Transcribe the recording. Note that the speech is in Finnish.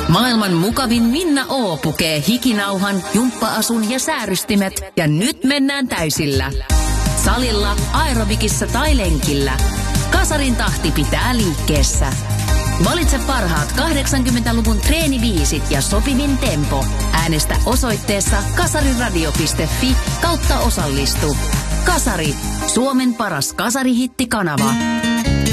Maailman mukavin Minna O pukee hikinauhan, jumppa-asun ja säärystimet ja nyt mennään täysillä. Salilla, aerobikissa tai lenkillä. Kasarin tahti pitää liikkeessä. Valitse parhaat 80-luvun treenibiisit ja sopivin tempo. Äänestä osoitteessa kasariradio.fi/osallistu. Kasari, Suomen paras kasarihittikanava.